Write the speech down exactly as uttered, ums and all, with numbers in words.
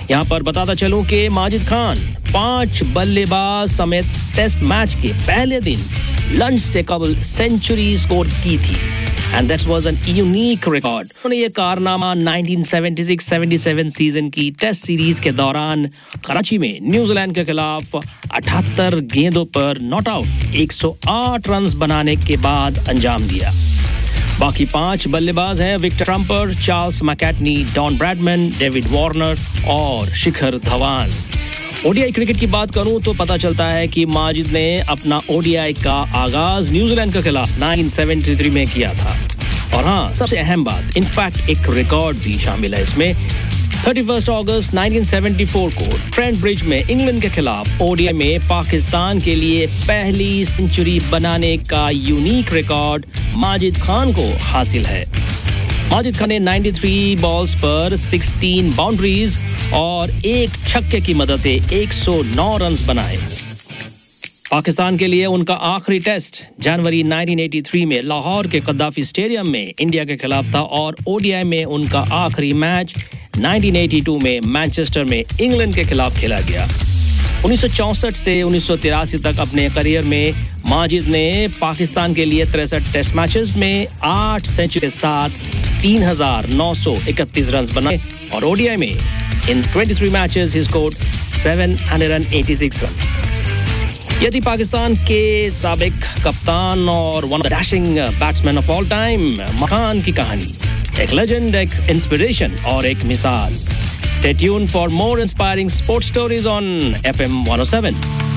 यहाँ पर बताता चलूं कि माजिद खान पांच बल्लेबाज समेत टेस्ट मैच के पहले दिन लंच से कबल सेंचुरी स्कोर की थी and that was an unique record. उन्होंने ये कारनामा nineteen seventy six seventy seven season की टेस्ट सीरीज के दौरान कराची में न्यूजीलैंड के खिलाफ अठहत्तर गेंदों पर नॉट आउट एक सौ आठ रन बनाने के बाद अंजाम दिया। बाकी पांच बल्लेबाज हैं Victor ट्रम्पर, Charles मैकेटनी, don Bradman, David Warner और शिखर धवन। ओडीआई क्रिकेट की बात करूं तो पता चलता है कि माजिद ने अपना ओडीआई का आगाज न्यूजीलैंड के खिलाफ नाइनटीन सेवेंटी थ्री में किया था। और हाँ, सबसे अहम बात, इनफैक्ट एक रिकॉर्ड भी शामिल है इसमें। इकतीस अगस्त नाइनटीन सेवेंटी फोर को ट्रेंट ब्रिज में इंग्लैंड के खिलाफ ओडीआई में पाकिस्तान के लिए पहली सेंचुरी बनाने का यूनिक रिकॉर्ड माजिद खान को हासिल है। माजिद खान ने तिरानवे बॉल्स पर सोलह बाउंड्रीज और एक छक्के की मदद से एक सौ नौ रन बनाए। पाकिस्तान के लिए उनका आखिरी टेस्ट जनवरी नाइनटीन एटी थ्री में लाहौर के कद्दाफी स्टेडियम में इंडिया के खिलाफ था और ओडीआई में उनका आखिरी मैच नाइनटीन एटी टू में मैनचेस्टर में इंग्लैंड के खिलाफ खेला गया। उन्नीस सौ चौसठ से उन्नीस सौ तिरासी तक अपने करियर में माजिद ने पाकिस्तान के लिए तिरसठ टेस्ट मैचेस में आठ सेंचुरी के साथ तीन हज़ार नौ सौ इकतीस रन बनाए और ओडीआई में इन तेईस मैचेस ही स्कोर्ड सात सौ छियासी रन। यदि पाकिस्तान के साबिक कप्तान और one of the dashing batsman of all time Khan की कहानी, एक लेजेंड, एक इंस्पिरेशन और एक मिसाल। Stay tuned for more inspiring sports stories on F M one oh seven.